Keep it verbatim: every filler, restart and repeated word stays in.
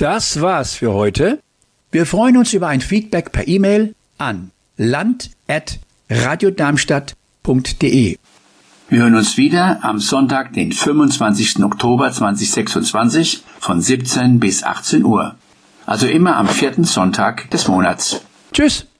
Das war's für heute. Wir freuen uns über ein Feedback per E-Mail an land at radiodarmstadt punkt de. Wir hören uns wieder am Sonntag, den fünfundzwanzigsten Oktober zweitausendsechsundzwanzig von siebzehn bis achtzehn Uhr. Also immer am vierten Sonntag des Monats. Tschüss!